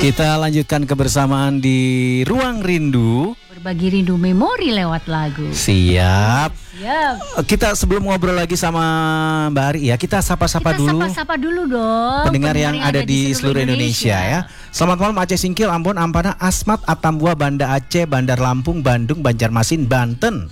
Kita lanjutkan kebersamaan di Ruang Rindu. Berbagi rindu memori lewat lagu. Siap. Siap. Kita sebelum ngobrol lagi sama Mbak Ari ya, kita sapa-sapa dulu. Kita sapa-sapa dulu dong. Pendengar yang ada di seluruh Indonesia ya. Selamat malam Aceh Singkil, Ambon, Ampana, Asmat, Atambua, Banda Aceh, Bandar Lampung, Bandung, Banjarmasin, Banten.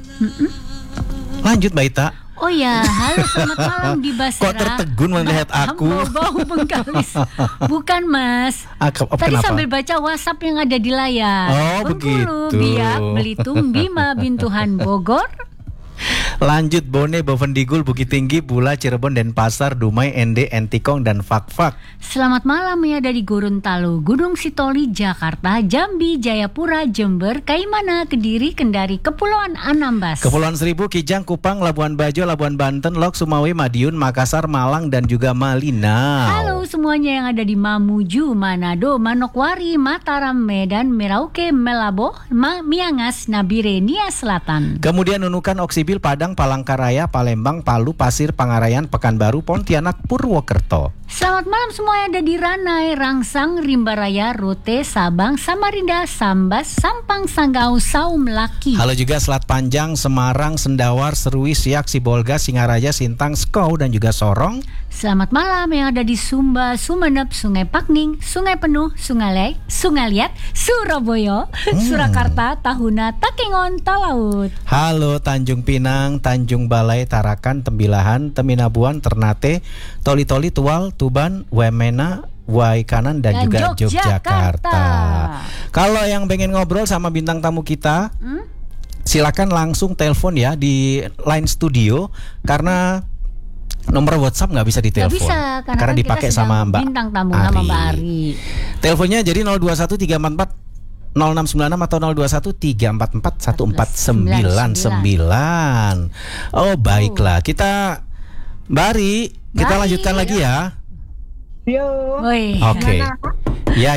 Lanjut Mbak Ita. Oh ya, halo selamat malam di Basra. Kok tertegun melihat aku? Bau Bengkalis. Bukan Mas. Tadi Kenapa? sambil baca WhatsApp yang ada di layar. Oh, Bengkulu, begitu. Biak, Belitung, Bima, Bintuhan, Bogor. Lanjut Bone, Bovendigul, Bukit Tinggi, Bula, Cirebon, Denpasar, Dumai, Ende, Entikong, dan Fakfak. Selamat malam ya dari Gorontalo, Gunung Sitoli, Jakarta, Jambi, Jayapura, Jember, Kaimana, Kediri, Kendari, Kepulauan Anambas, Kepulauan Seribu, Kijang, Kupang, Labuan Bajo, Labuan Banten, Lok, Sumawe, Madiun, Makassar, Malang, dan juga Malinau. Halo semuanya yang ada di Mamuju, Manado, Manokwari, Mataram, Medan, Merauke, Melabo, Miangas, Nabire, Nia Selatan. Kemudian Nunukan, Oksibil, Padang, Palangkaraya, Palembang, Palu, Pasir, Pangarayan, Pekanbaru, Pontianak, Purwokerto. Selamat malam semua yang ada di Ranai, Rangsang, Rimbaraya, Rote, Sabang, Samarinda, Sambas, Sampang, Sanggau, Saum, Laki. Halo juga Selat Panjang, Semarang, Sendawar, Serui, Siak, Sibolga, Singaraja, Sintang, Skau, dan juga Sorong. Selamat malam yang ada di Sumba, Sumeneb, Sungai Pakning, Sungai Penuh, Sungai Liat, Surabaya, Surakarta, Tahuna, Takengon, Talaut. Halo Tanjung Pinang, Tanjung Balai, Tarakan, Tembilahan, Teminabuan, Ternate, Toli-Toli, Tual, Tuban, Wemena, Waikanan, dan juga Yogyakarta. Kalau yang pengen ngobrol sama bintang tamu kita, silakan langsung telepon ya di line studio karena nomor WhatsApp nggak bisa ditelepon. Nggak bisa karena kan dipakai kita sama Mbak bintang tamu Ari. sama Mbak Ari. Teleponnya jadi 021344 0696 atau 0213441499. Oh baiklah, kita Mbak Ari, kita lanjutkan lagi ya. Yo. Oke. Ya.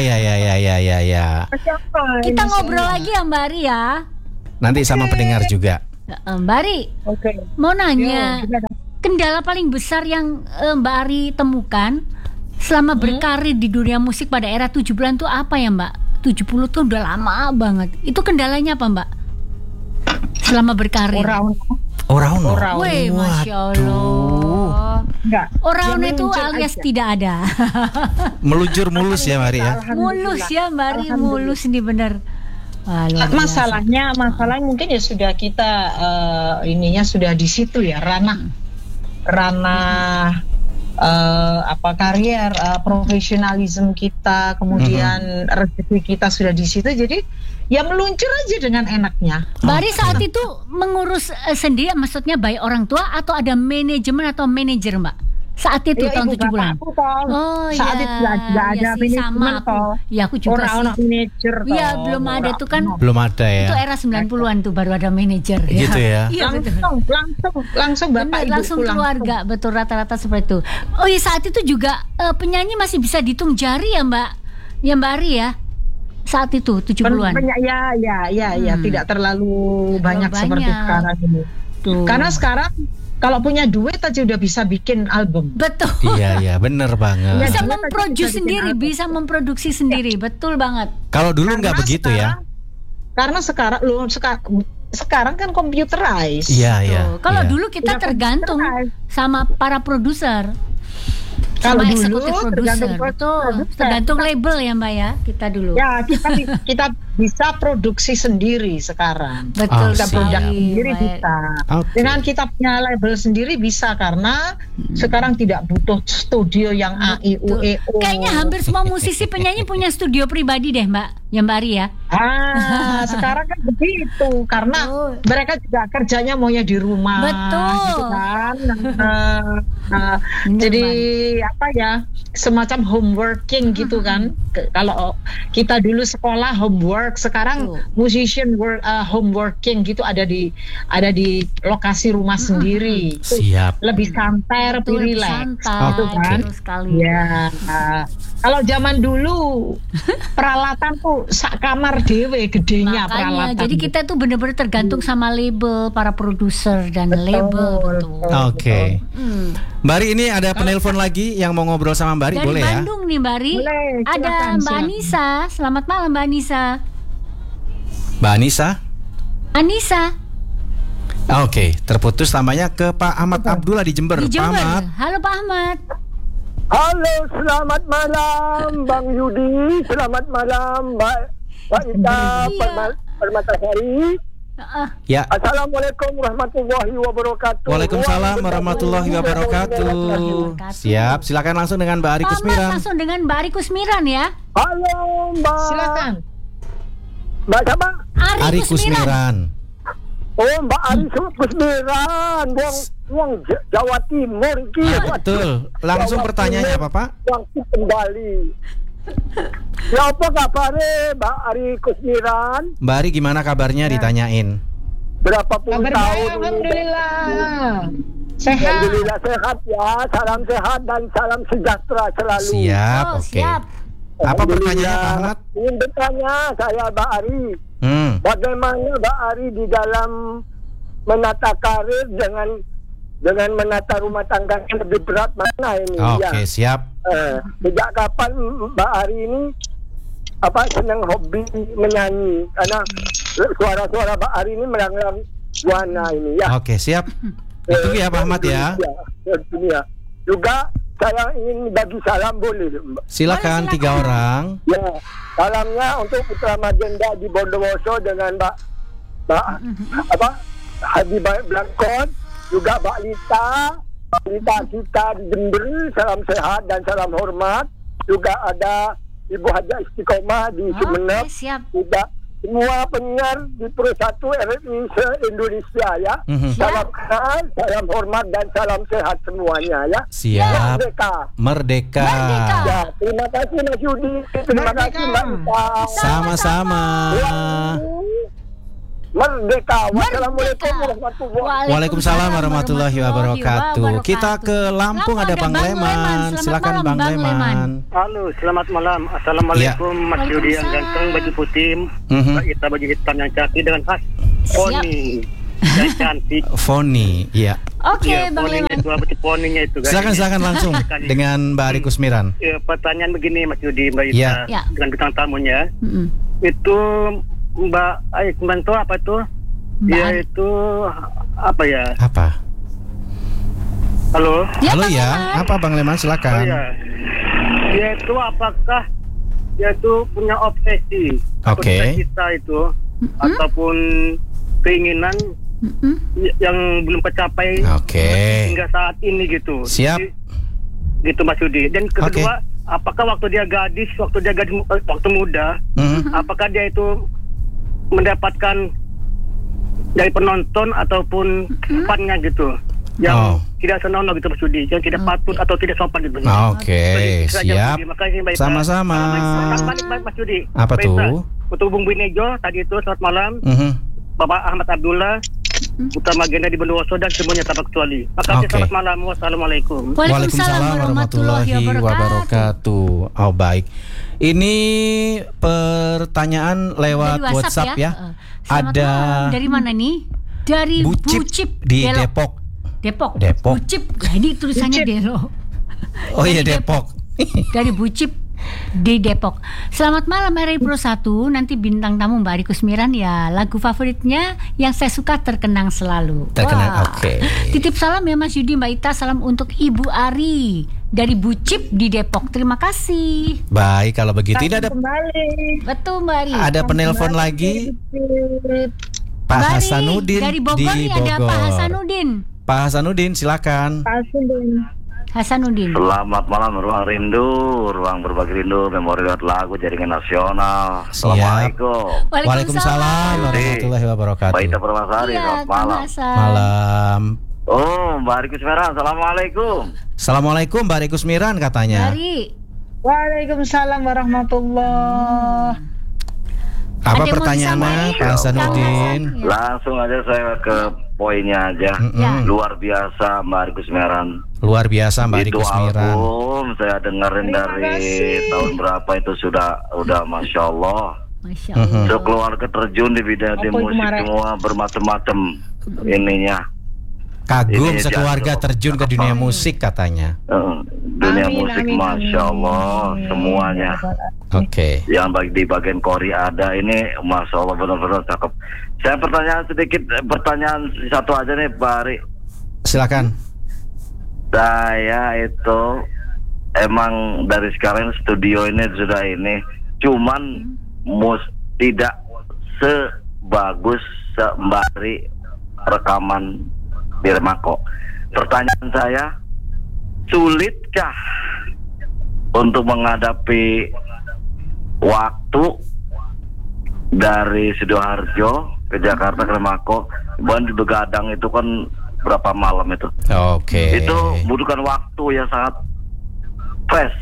Kita ngobrol lagi ya Mbak Ari ya. Nanti sama pendengar juga. Mbak Ari, mau nanya, kendala paling besar yang Mbak Ari temukan selama berkarir di dunia musik pada era 70-an tuh apa ya Mbak? 70 tuh udah lama banget. Itu kendalanya apa Mbak? Selama berkarir. Oraun. Wih, Masya Allah. Oraun itu alias aja. Tidak ada. Meluncur mulus ya Mari ya. Mulus ya Mbak Ari, mulus ini bener. Masalahnya mungkin ya sudah kita ininya sudah di situ ya, ranah karier, profesionalisme kita, kemudian rezeki kita sudah di situ, jadi ya meluncur aja dengan enaknya. Mbak Ari saat itu mengurus sendiri, maksudnya baik orang tua atau ada manajemen atau manajer Mbak? Saat itu tahun 70-an. Oh saat itu nggak ada manajemen toh. Ya aku juga orang manajer toh. Iya belum ada tuh kan. Belum ada ya. Itu era 90-an tuh baru ada manajer. Gitu ya. Iya, langsung bapak ibu langsung keluarga, betul rata-rata seperti itu. Oh iya saat itu juga penyanyi masih bisa dihitung jari ya Mbak? Ya Mbak Ari ya. Saat itu 70-an. Ya, tidak terlalu banyak seperti sekarang ini. Tuh. Karena sekarang kalau punya duit aja udah bisa bikin album. Betul. Iya, bener banget. Bisa memproduksi sendiri, betul banget. Kalau dulu nggak begitu ya. Karena sekarang kan computerized. Iya. Kalau dulu kita tergantung sama para produser. Kalau sama dulu tergantung label ya Mbak ya, kita dulu. Ya, kita bisa produksi sendiri sekarang. Betul, kita produksi sendiri baik. bisa. Dengan kita punya label sendiri bisa karena sekarang tidak butuh studio yang A I U E O. Kayaknya hampir semua musisi penyanyi punya studio pribadi deh Mbak, ya Mbak Ari ya. Sekarang kan begitu karena mereka juga kerjanya maunya di rumah. Betul. Gitu kan. Jadi apa ya, semacam home working gitu kan. Kalau kita dulu sekolah homework, sekarang musician home working gitu, ada di lokasi rumah sendiri. Siap. Lebih santai, lebih relax gitu kan. Sekali. Ya. Kalau zaman dulu peralatan tuh sak kamar dewe gedenya. Makanya, peralatan. jadi kita tuh benar-benar tergantung sama label, para produser dan label. Betul. Oke. Mbak Ari, ini ada penelpon lagi yang mau ngobrol sama Mbak Ari, Dari boleh ya? Bandung nih Mbak Ari. Boleh, Ada silakan, Mbak silakan. Anissa. Selamat malam Mbak Anissa. Mbak Anissa? Anissa Oke, terputus namanya ke Pak Ahmad Abdullah di Jember. di Pak Jember. Ahmad. Halo Pak Ahmad. Halo, selamat malam Bang Yudi, selamat malam Mbak Ita Iya. Permatasari. Ya. Assalamualaikum warahmatullahi wabarakatuh. Waalaikumsalam warahmatullahi wabarakatuh. Siap, silakan langsung dengan Mbak Ari Pak Ahmad Kusmiran. langsung dengan Mbak Ari Kusmiran ya. Halo Mbak. Silakan. Mbak siapa? Ari Kusmiran. Oh Mbak Ari Kusmiran, Buang Jawa Timur iki. Betul. Langsung pertanyaannya apa, Pak? Langsung kembali. Ya apa kabarnya Mbak Ari Kusmiran? Mbak Ari gimana kabarnya ditanyain? Berapa puluh Kabar tahun? baik, alhamdulillah. Sehat. Alhamdulillah sehat ya, salam sehat dan salam sejahtera selalu. Siap, Oh, oke. siap. Apa pertanyaannya, Pak Ahmad? Ingin bertanya saya Mbak Ari, bagaimana Mbak Ari di dalam menata karir dengan menata rumah tangga yang lebih berat mana ini? Oke, siap. Sejak kapan Mbak Ari ini senang hobi menyanyi? Karena suara-suara Mbak Ari ini melanglang buana ini ya. Oke, siap. Itu ya Pak Ahmad ya. Ya. Juga saya ingin bagi salam boleh Mbak? Silakan 3 orang. Ya, salamnya untuk Putra Magenda di Bondowoso dengan Mbak Hadi Blankon, juga Mbak Lita kita di Jember, salam sehat dan salam hormat. Juga ada Ibu Haja Istiqomah di Sumeneb. Siap. Juga semua penyiar di Pro 1 RRI se-Indonesia ya. Salam kenal, salam hormat dan salam sehat semuanya ya. Siap. Merdeka. Merdeka. Ya, terima kasih Mas Yudi. Terima kasih Mbak Ita. Sama-sama. Merdeka. Wassalamualaikum warahmatullahi wabarakatuh. Waalaikumsalam warahmatullahi wabarakatuh. Kita ke Lampung, ada Bang Leman. Silakan Bang Leman. Halo, selamat malam. Assalamualaikum Mas Yudi yang ganteng, baju putih, Mbak Ita baju hitam yang cantik dengan khas poni yang cantik. Foni, iya. Oke, Bang poninya Leman. itu apa sih poninya itu? Silakan langsung dengan Mbak Ari Kusmiran. Pertanyaan begini Mas Yudi, Mbak Ita Ya. dengan bintang tamunya. Itu Mbak Aikman tuh apa tuh? Dia itu apa ya? Apa? Halo? Halo ya, apa Bang Leman? Silakan. Iya. Dia itu apakah dia itu punya obsesi atau cita-cita itu ataupun keinginan yang belum tercapai hingga saat ini gitu. Siap. Gitu Mas Yudi. Dan kedua, apakah waktu dia waktu muda, apakah dia itu mendapatkan dari penonton ataupun fannya gitu yang tidak senonoh gitu Mas Yudi, yang tidak patut atau tidak sopan gitu. Oke, siap. Sama-sama. Mas Yudi. Apa tuh? Untuk Bung Binejo tadi itu selamat malam. Bapak Ahmad Abdullah, Putra Magenda di Bondowoso dan semuanya tanpa kecuali. Makasih, selamat malam. Wassalamualaikum. Waalaikumsalam warahmatullahi wabarakatuh. Oh, baik. Ini pertanyaan lewat Dari WhatsApp ya. Ada dari mana nih? Dari Bucip di Depok. Depok. Depok. Bucip. Nah, ini tulisannya Delo. Oh iya Depok. Dari Bucip di Depok. Selamat malam RRI Pro 1. Nanti bintang tamu Mbak Ari Kusmiran ya. Lagu favoritnya yang saya suka Terkenang Selalu. Terkenang. Oke. Titip salam ya Mas Yudi, Mbak Ita. Salam untuk Ibu Ari dari Bucip di Depok. Terima kasih. Baik, kalau begitu ini ada kembali. Betul Mbak Ari. Ada penelpon lagi. Pak Hasanuddin dari Bogor nih, ada Pak Hasanuddin. Pak Hasanuddin, silakan. Hasanuddin. Selamat malam, Ruang Rindu, Ruang Berbagi Rindu, Memori Lewat Lagu, Jaringan Nasional. Assalamualaikum. Waalaikumsalam warahmatullahi wabarakatuh. Mbak Ita Permasari, selamat malam. Malam. Oh, Mbak Ari Kusmiran, assalamualaikum. Assalamualaikum Mbak Ari Kusmiran katanya. Waalaikumsalam warahmatullahi. Apa pertanyaannya Pak Hasanuddin? Langsung aja saya ke poinnya aja. Luar biasa Mbak Ari Kusmiran. Luar biasa Mbak Ari Kusmiran. Itu album saya dengerin dari tahun berapa itu udah Masya Allah. Sekeluarga terjun di bidang di musik semua bermacam-macam ininya. Kagum sekeluarga terjun ke dunia musik katanya. Dunia musik Masya Allah semuanya. Oke. Yang di bagian Kori ada ini Masya Allah benar-benar cakep. Saya pertanyaan satu aja nih Pak Ari. Silakan. Saya itu emang dari sekarang studio ini sudah ini, cuman tidak sebagus Mbak Ari rekaman di Remako. Pertanyaan saya, sulitkah untuk menghadapi waktu dari Sidoarjo ke Jakarta ke Remako? Bukan di Begadang itu kan berapa malam itu? Oke. Itu membutuhkan waktu yang sangat fresh.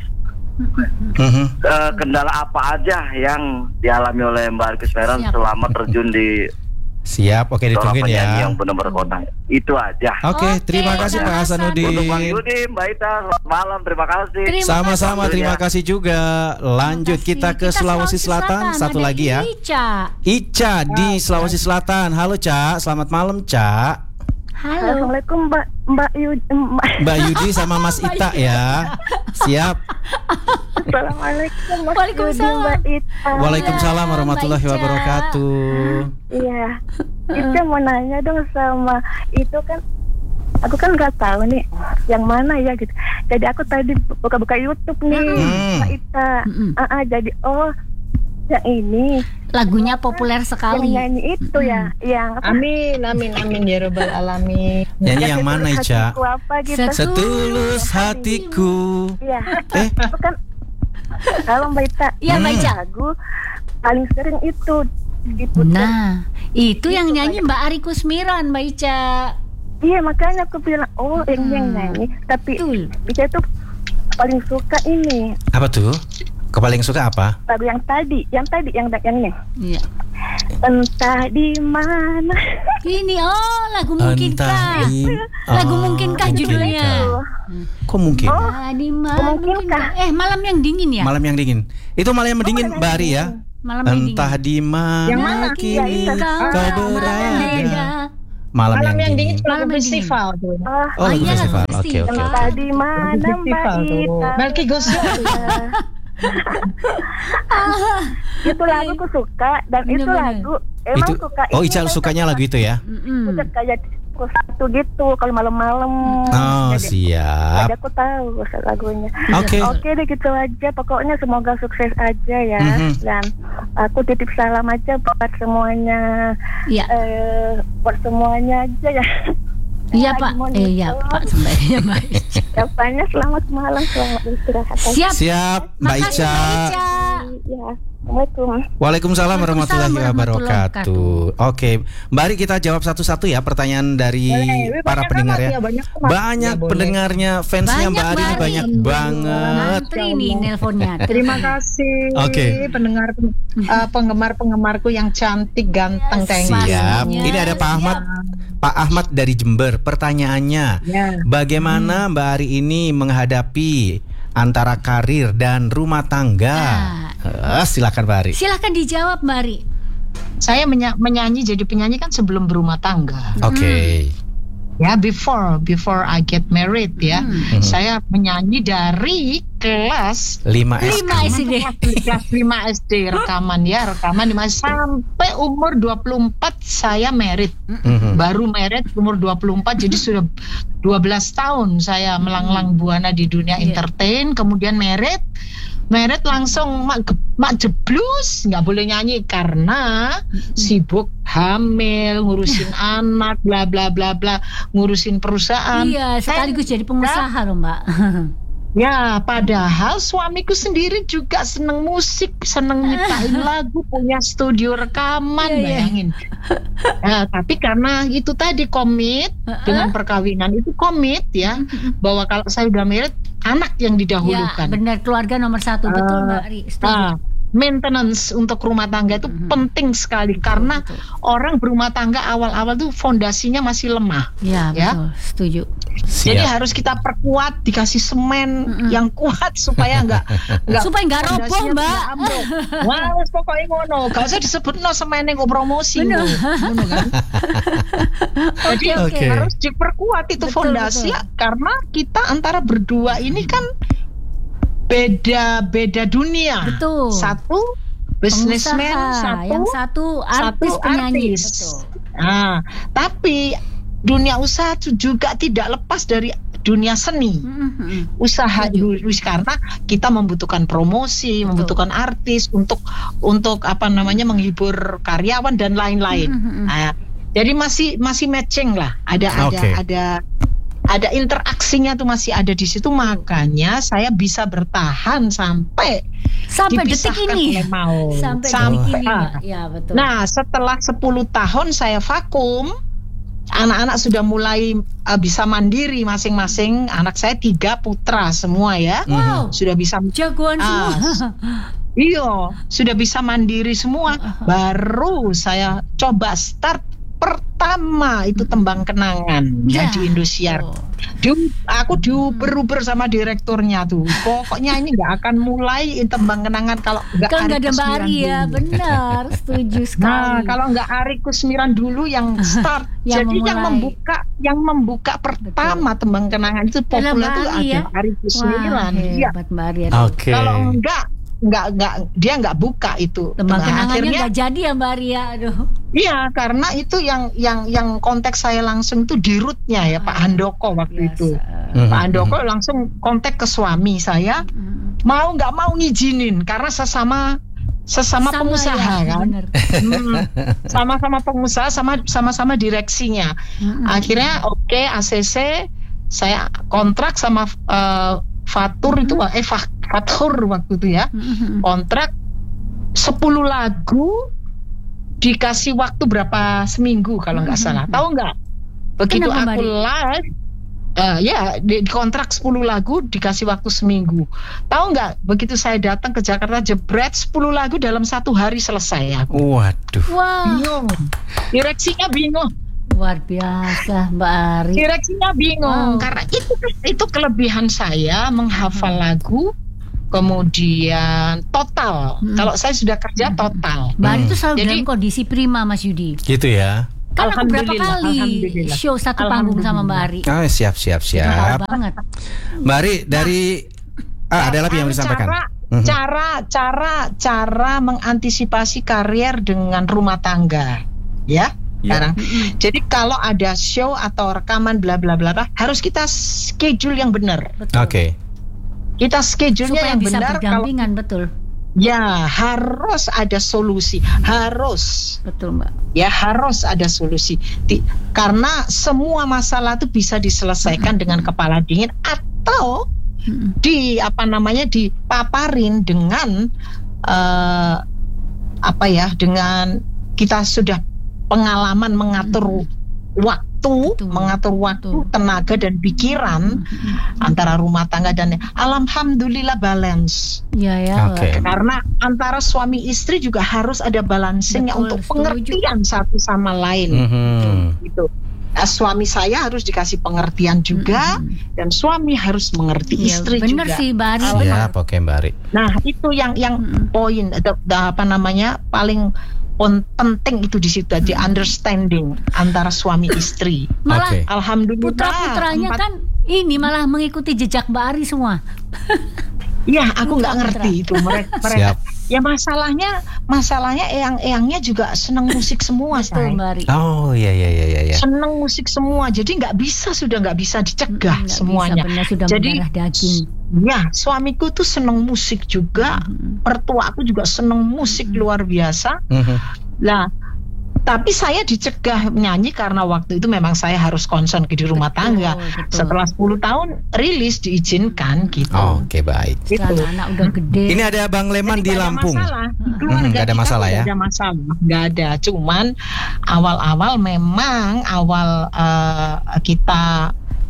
Kendala apa aja yang dialami oleh Mbak Ari Kusmiran selama terjun di Siap, oke ditungguin ya. Yang benar-benar kota. Itu aja. Oke, terima kasih Pak Hasanuddin. Untuk Bang Yudi, Mbak Ita, selamat malam, terima kasih. Sama-sama, terima kasih juga. Lanjut kita ke Sulawesi Selatan. Satu lagi ya. Ica di Sulawesi Selatan. Halo Ca, selamat malam Ca. Halo. Assalamualaikum Mbak Yudi sama Mas Ita ya. Siap. Assalamualaikum Mas Waalaikumsalam. Mbak Ita. Waalaikumsalam warahmatullahi wabarakatuh. Iya. Ita mau nanya dong sama itu kan. Aku kan nggak tahu nih yang mana ya gitu. Jadi aku tadi buka-buka YouTube nih Mbak Ita. Jadi yang ini lagunya populer sekali. Yang nyanyi itu ya, yang apa? Amin ya Rabbal Alamin. Nyanyi yang mana Ica? Gitu. Setulus hatiku. Iya. Bukan. Kalau Mbak Ita, ya baca lagu paling sering itu diputar. Nah, itu yang nyanyi Mbak Ari Kusmiran, Mbak Ica. Iya, makanya aku bilang yang nyanyi. Tapi Ica tuh paling suka ini. Apa tuh? Paling suka apa? Lagu yang tadi ini. Iya. Entah di mana. Ini lagu Mungkinkah. Lagu Mungkinkah judulnya. Kok mungkin? Di mana? Malam yang dingin ya? Malam yang dingin. Itu malam yang dingin Mbak Ari ya. Entah di mana kini kau berada. Malam yang dingin. Lagu festival tuh. Lagu festival. Oke. Entah di mana Mbak Ita. Melki Gosip. Itu lagu aku suka dan itu lagu emang itu, suka. Ica sukanya lagu itu ya? Udah kayak satu gitu kalau malam-malam. Siap. Jadi aku tahu lagunya. Oke deh gitu aja. Pokoknya semoga sukses aja ya. Dan aku titip salam aja buat semuanya. Iya. Buat semuanya aja ya. Iya Pak. Iya Pak sebenarnya baik. Apanya selamat malam, selamat istirahat. Siap Mbak Ica. Ya. Assalamualaikum. Waalaikumsalam warahmatullahi wabarakatuh. Oke, Mbak Ari kita jawab satu-satu ya pertanyaan dari para pendengar ya. Banyak pendengarnya, fansnya Mbak Ari ini banyak banget. Antri nih nelponnya. Terima kasih. Penggemar-penggemarku yang cantik, ganteng, Siap. Ini ada Pak Ahmad dari Jember. Pertanyaannya, bagaimana Mbak Ari ini menghadapi antara karir dan rumah tangga? Silakan Mbak Ari. Silakan dijawab Mbak Ari. Saya menyanyi jadi penyanyi kan sebelum berumah tangga. Oke. Ya, before I get married ya. Saya menyanyi dari kelas 5 SD. Kelas 5 SD rekaman sampai umur 24 saya married. Baru married umur 24 jadi sudah 12 tahun saya melanglang buana di dunia entertain, kemudian married langsung mak jeblus, nggak boleh nyanyi karena sibuk hamil, ngurusin anak, bla bla bla bla, ngurusin perusahaan. Iya, sekaligus jadi pengusaha loh Mbak. Ya, padahal suamiku sendiri juga seneng musik, seneng nyiptain lagu, punya studio rekaman, bayangin. Tapi karena itu tadi komit dengan perkawinan itu ya, bahwa kalau saya udah married, anak yang didahulukan. Ya, benar, keluarga nomor 1, betul Mbak Ari. maintenance untuk rumah tangga itu penting sekali karena orang berumah tangga awal-awal tuh fondasinya masih lemah. Ya, betul, setuju. Jadi harus kita perkuat, dikasih semen yang kuat supaya nggak roboh, Mbak. Wah, pokoknya ngono. Gak usah disebut semen yang promosi. Ngono kan. Jadi harus diperkuat itu fondasi karena kita antara berdua ini kan beda dunia. Betul. Satu businessman, yang satu artis penyanyi. Betul. Nah, tapi dunia usaha juga tidak lepas dari dunia seni. Usaha karena kita membutuhkan promosi, membutuhkan artis untuk menghibur karyawan dan lain-lain. Nah, jadi masih matching lah. Ada interaksinya tuh masih ada di situ, makanya saya bisa bertahan sampai detik ini. Sampai detik ini, Mbak. Ya, betul. Nah, setelah 10 tahun saya vakum, anak-anak sudah mulai bisa mandiri masing-masing. Anak saya 3 putra semua ya. Wow. Sudah bisa jagoan semua. Iya, sudah bisa mandiri semua. Baru saya coba start pertama itu Tembang Kenangan di Indosiar. Aku diuber-uber sama direkturnya tuh. Pokoknya ini nggak akan mulai Tembang Kenangan kalau nggak ada Mbak Ari ya. Benar, setuju sekali. Nah, kalau nggak Ari Kusmiran dulu yang start. Jadi yang membuka pertama Tembang Kenangan itu populer tuh ada Ari Kusmiran. Hebat Mbak Ari. Kalau dia nggak buka itu. Tembang Kenangannya nggak jadi ya Mbak Ria. Aduh. Iya, karena itu yang konteks saya langsung itu di rootnya ya Pak Handoko waktu itu. Pak Handoko langsung kontak ke suami saya, mau nggak mau ngizinin karena sesama pengusaha ya, kan. Sama-sama pengusaha, sama-sama direksinya. Akhirnya ACC saya kontrak sama Fatur itu Fatur waktu itu ya. Kontrak 10 lagu dikasih waktu berapa seminggu kalau nggak salah. Tahu nggak? Begitu aku live dikontrak 10 lagu dikasih waktu seminggu. Tahu nggak? Begitu saya datang ke Jakarta jebret 10 lagu dalam 1 hari selesai aku. Waduh. Bingung. Direksinya bingung. Luar biasa Mbak Ari. Direksinya bingung karena itu kelebihan saya menghafal lagu. Kemudian total. Kalau saya sudah kerja total. Mbak Ari itu selalu dalam kondisi prima Mas Yudi. Gitu ya. Kan aku berapa kali show satu panggung sama Mbak Ari. Siap. Banget. Mbak Ari dari ada lagi yang disampaikan. Cara mengantisipasi karier dengan rumah tangga. Ya. Sekarang. Jadi kalau ada show atau rekaman bla bla bla harus kita schedule yang benar. Oke. Kita schedule-nya yang bisa benar. Berdampingan, betul. Ya, harus ada solusi. Harus. Betul, Mbak. Ya, harus ada solusi. Karena semua masalah itu bisa diselesaikan dengan kepala dingin atau dipaparin dengan dengan kita sudah pengalaman mengatur waktu, tenaga dan pikiran antara rumah tangga dan alhamdulillah balance. Karena antara suami istri juga harus ada balancingnya untuk pengertian satu sama lain. Gitu. Suami saya harus dikasih pengertian juga dan suami harus mengerti istri bener juga. Sih, Mbak Ari. Mbak Ari. Nah, itu yang poin paling penting itu di situ di understanding antara suami istri. Malah alhamdulillah putra-putranya kan ini malah mengikuti jejak Mbak Ari semua. Iya, aku nggak ngerti itu mereka. Ya masalahnya eyang-eyangnya juga senang musik semua, Mbak Ari. Oh iya. Senang musik semua, jadi nggak bisa dicegah semuanya. Jadi daging. Ya, suamiku tuh senang musik juga, mertua aku juga senang musik luar biasa. Nah, tapi saya dicegah menyanyi karena waktu itu memang saya harus concern di rumah tangga. Setelah 10 tahun rilis diizinkan gitu. Oke, baik. Gitu. Anak udah gede. Ini ada Bang Leman di Lampung. Gak ada masalah ya? Gak ada masalah, gak ada. Cuman awal-awal memang kita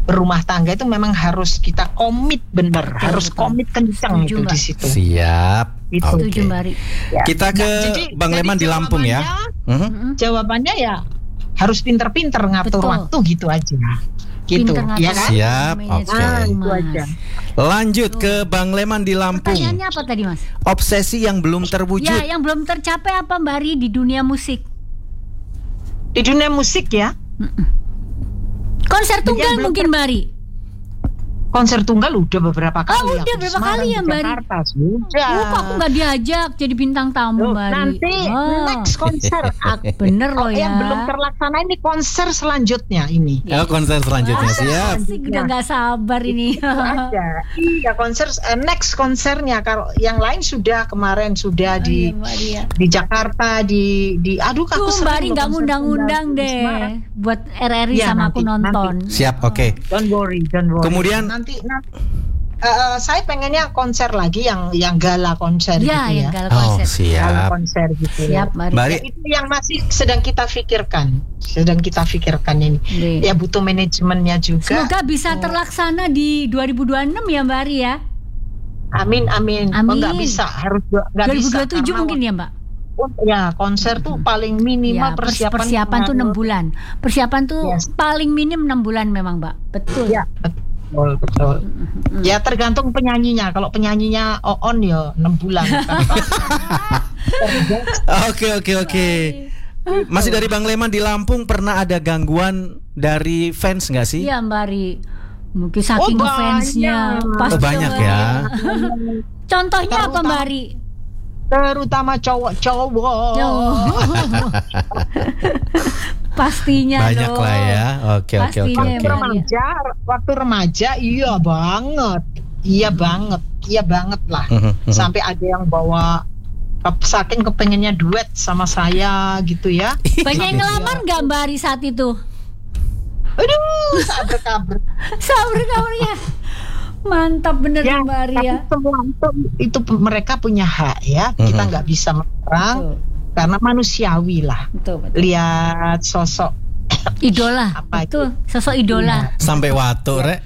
berumah tangga itu memang harus kita komit bener, harus komit kencang itu di situ. Siap. Setuju Mbak Ari. Ya. Kita ke Bang Leman di Lampung ya. Jawabannya ya harus pinter-pinter ngatur waktu gitu aja. Gitu, ya kan? Siap. Itu aja. Lanjut ke Bang Leman di Lampung. Pertanyaannya apa tadi, Mas? Obsesi yang belum terwujud. Ya, yang belum tercapai apa Mbak Ari di dunia musik? Di dunia musik ya? Konser tunggal mungkin Mbak Ari? Konser tunggal udah beberapa kali. Udah berapa kali ya Mbak Ari? Sudah. Kok aku nggak diajak jadi bintang tamu Mbak Ari? Nanti next konser. Bener loh ya. Yang belum terlaksana ini konser selanjutnya ini. Konser selanjutnya siap. Udah nggak sabar ini. Iya konser next konsernya. Kalau yang lain sudah kemarin sudah di Jakarta di aduh aku Mbak Ari nggak ngundang-undang deh buat RRI sama aku nonton. Siap, oke. Don't worry. Kemudian nanti saya pengennya konser lagi yang gala konser gitu ya. Yang gala konser. Siap. Gala konser gitu. Siap, Mbak. Itu yang masih sedang kita pikirkan. ini. Ya butuh manajemennya juga. Semoga bisa terlaksana di 2026 ya Mbak Ari ya. Amin. Oh, nggak bisa, harus nggak 2027 bisa, mungkin ya Mbak. Ya konser tuh paling minimal persiapan tuh 6 bulan. Persiapan tuh paling minim 6 bulan memang Mbak. Betul. Ya, betul. Ya tergantung penyanyinya. Kalau penyanyinya on ya 6 bulan. Oke. Masih dari Bang Leman di Lampung, pernah ada gangguan dari fans nggak sih? Iya Mbak Ari. Mungkin saking fansnya. Banyak ya. Contohnya apa Mbak Ari? Terutama cowok-cowok. Pastinya banyak dong. Lah ya. Oke. Waktu remaja iya banget lah. Sampai ada yang bawa saking kepengennya duet sama saya gitu ya. Banyak yang ngelamar nggak Mbak Ari saat itu? Aduh, sabar ya. Mantap bener ya, Mbak Ari ya. Semua itu mereka punya hak ya. Kita nggak bisa melarang karena manusiawi lah. Betul. Lihat sosok idola. Apa itu? Sosok idola. Sampai watu rek.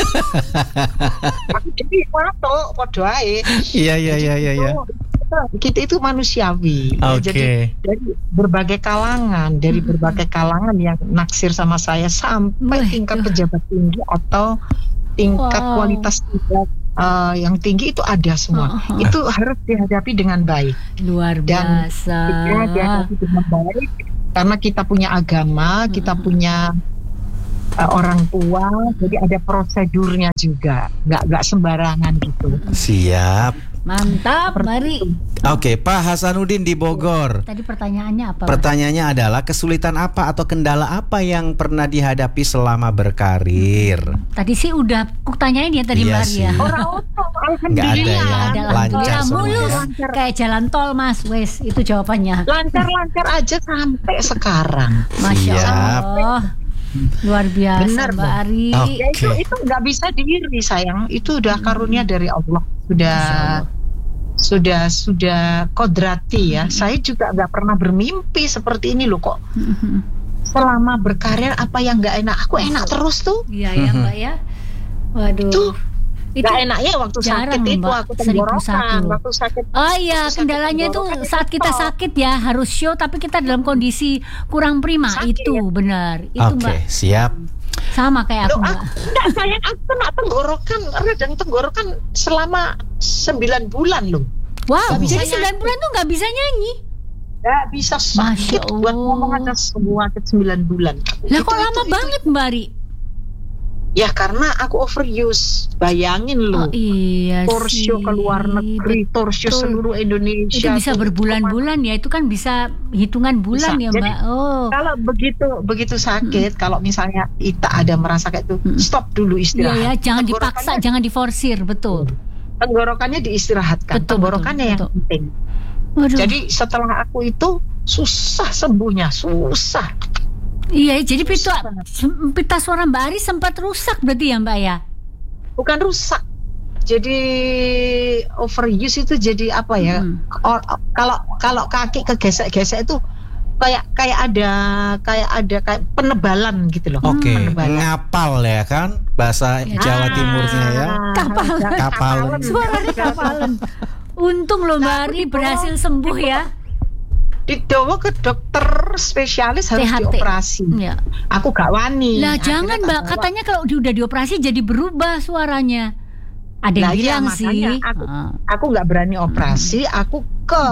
Jadi watu podo ae. Iya. Kita itu manusiawi. Jadi dari berbagai kalangan, yang naksir sama saya sampai tingkat pejabat tinggi atau tingkat kualitas yang tinggi itu ada semua. Itu harus dihadapi dengan baik. Luar biasa. Dan dihadapi dengan baik karena kita punya agama, kita punya orang tua, jadi ada prosedurnya juga. Nggak sembarangan gitu. Siap. Mantap, mari. Oke, Pak Hasanuddin di Bogor. Tadi pertanyaannya apa? Pertanyaannya adalah kesulitan apa atau kendala apa yang pernah dihadapi selama berkarir? Tadi sih udah aku tanyain ya tadi Mbak Ria. Nggak ada ya, lancar mulus ya. Kayak jalan tol Mas, wes itu jawabannya. Lancar aja sampai sekarang. Masya Allah. Luar biasa. Benar, Mbak Ari. Ya, itu nggak bisa diiri sayang. Itu udah karunia dari Allah. Sudah kodrati ya. Saya juga nggak pernah bermimpi seperti ini loh kok. Selama berkarir apa yang nggak enak, aku enak terus tuh. Iya ya Mbak ya. Waduh. Itu gak enaknya waktu sakit itu aku tenggorokan. Waktu sakit. Oh iya, kendalanya itu saat kita sakit ya harus show tapi kita dalam kondisi kurang prima. Sakit, itu benar. Itu Mbak. Siap. Sama kayak aku Mbak. Enggak, sayang aku kena tenggorokan, radang tenggorokan selama 9 bulan loh. Wow, jadi 9 bulan tuh gak bisa nyanyi? Gak bisa sakit buat ngomong aja semua 9 bulan. Lah kok lama banget Mbak Ari? Ya karena aku overuse. Bayangin loh. Iya tour show ke luar negeri, tour show seluruh Indonesia. Itu bisa berbulan-bulan ya. Itu kan bisa hitungan bulan bisa. Ya Mbak. Jadi, kalau begitu sakit, kalau misalnya kita ada merasa kayak itu, stop dulu istirahat. Iya, jangan dipaksa, jangan diforsir, betul. Tenggorokannya diistirahatkan. Tenggorokannya yang penting. Waduh. Jadi setelah aku itu susah sembuhnya, susah. Iya, jadi pita suara Mbak Ari sempat rusak berarti ya Mbak ya? Bukan rusak, jadi overuse itu jadi apa ya? Kalau kaki kegesek-gesek itu kayak ada penebalan gitu loh. Oke, ngapal ya kan bahasa Jawa Timurnya ya. Kapalan. Suaranya kapalan. Untung loh Mbak Ari berhasil sembuh ya. Dibawa ke dokter spesialis harus dioperasi. Ya. Aku gak wani. Lah jangan Mbak, katanya kalau udah dioperasi jadi berubah suaranya. Ada yang bilang sih. Aku nggak berani operasi. Aku ke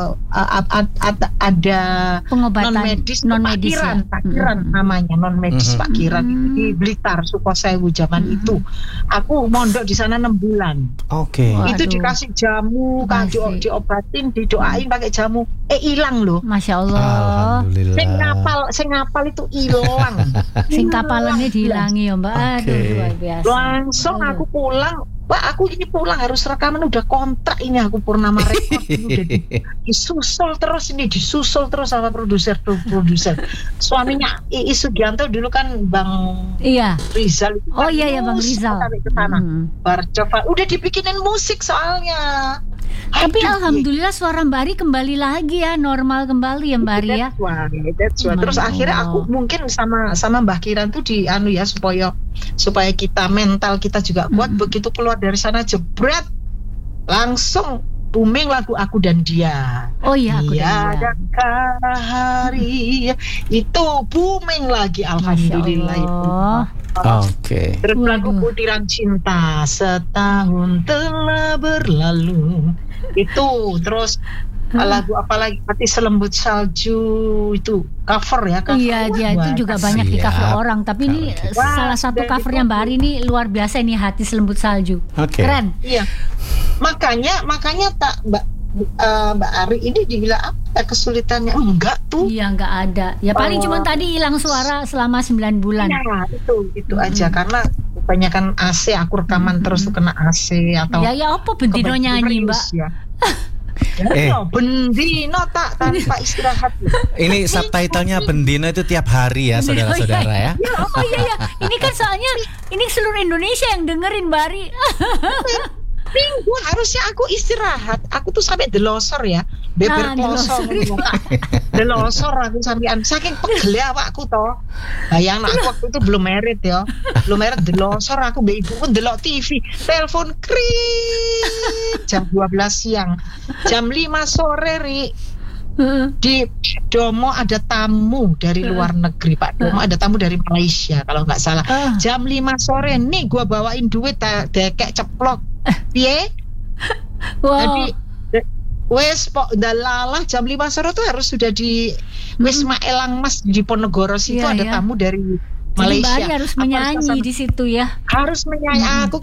ada pengobatan non medis Pakiran namanya non medis Pakiran di Blitar Sukosewu zaman itu. Aku mondok di sana 6 bulan. Oke. Itu dikasih jamu, kan diobatin, didoain pakai jamu. Hilang loh. Masya Allah. Alhamdulillah. Sing ngapal itu hilang. Sing kapalannya dihilangi ya Mbak. Aduh luar biasa. Langsung aku pulang. Wah, aku ini pulang harus rekaman, udah kontrak ini aku Purnama Record udah disusul terus sama produser. Suaminya Iis Sugianto dulu kan Bang Rizal. Oh iya Bang Rizal. Coba udah dibikinin musik soalnya. Tapi alhamdulillah suara Mbak Ari kembali lagi ya, normal kembali ya Mbak Ari ya. That's why. Terus akhirnya aku mungkin sama Mbah Kiran tuh ya supaya kita mental kita juga kuat. Begitu keluar dari sana jebret langsung booming lagu Aku dan Dia. Oh iya, Aku dan Dia. Hari itu booming lagi, alhamdulillah itu. Oke. Terus lagu Butiran Cinta Setahun Telah Berlalu itu, terus lagu apa lagi, Hati Selembut Salju itu cover ya kan? Iya itu juga banyak di cover orang, tapi ini salah satu covernya Mbak Ari ini luar biasa ini, Hati Selembut Salju. Keren. Iya. Makanya tak Mbak Ari ini dibilang apa kesulitannya? Enggak tuh. Iya enggak ada. Ya paling cuma tadi hilang suara selama 9 bulan. Ya itu aja karena kebanyakan AC, aku rekaman terus tuh kena AC atau. Ya apa bendino nyanyi Mbak? Ya. Bendino tak tanpa istirahat. Ini subtitlenya Bendino itu tiap hari ya saudara-saudara ya. Oh iya. Ini kan soalnya ini seluruh Indonesia yang dengerin Mbak Ari. Minggu harusnya aku istirahat. Aku tuh sampai delosor ya, beber kosong. Delosor aku sampean saking pegel awakku toh. Bayang aku waktu itu belum married ya. Belum married delosor aku mbek ibuku ndelok TV, telepon kring jam 12 siang. Jam 5 sore di Domo ada tamu dari luar negeri, Pak Domo ada tamu dari Malaysia kalau nggak salah. Jam 5 sore nih gua bawain duit dekek ceplok. Piye? Jadi wes dalalah jam 5 sore tuh harus sudah di Wisma Elang Mas di Ponegoro situ ada tamu dari Malaysia. Jadi Mbak Ari harus menyanyi di situ ya. Harus menyanyi. Aku